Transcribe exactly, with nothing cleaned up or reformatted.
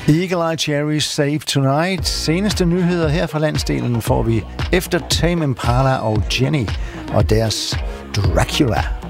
Eagle Eye Cherry Save Tonight. Seneste nyheder her fra landsdelen får vi efter Tame Impala og Jenny og deres Dracula.